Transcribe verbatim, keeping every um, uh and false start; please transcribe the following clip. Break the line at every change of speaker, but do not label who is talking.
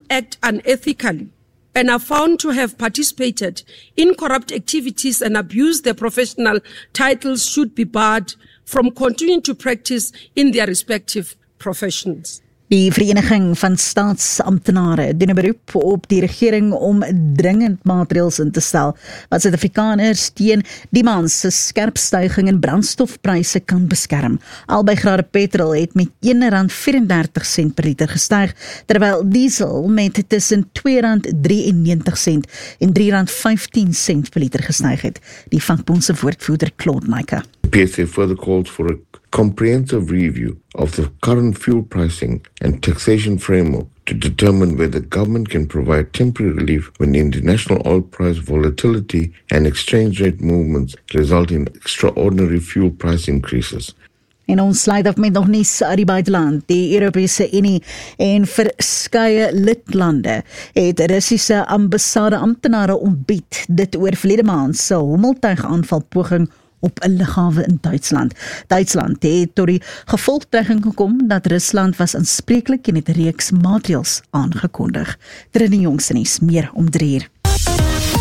act unethically and are found to have participated in corrupt activities and abused their professional titles should be barred from continuing to practice in their respective professions.
Die Vereniging van Staatsamptenare doen 'n beroep op die regering om dringend maatreëls in te stel wat Suid-Afrikaners teen die maand se skerp stygings in brandstofpryse kan beskerm. Albei grade petrol het met een rand vyf en dertig per liter gestyg, terwyl diesel met tussen twee rand drie en negentig en drie rand vyftien per liter gestyg het. Die vakbond se woordvoerder Claude Meike.
The P S A further calls for a comprehensive review of the current fuel pricing and taxation framework to determine whether government can provide temporary relief when international oil price volatility and exchange rate movements result in extraordinary fuel price increases.
En ons sluit af met nog nuus uit die buiteland. Die Europese Unie en verskeie lidlande het Russiese ambassade amptenare ontbied dit oor verlede maand se hommeltuigaanval poging op 'n lughawe in Duitsland. Duitsland het tot die gevolgtrekking gekom dat Rusland was aanspreeklik en het 'n reeks maatreëls aangekondig. Dit is die jongste nuus, meer om drie uur.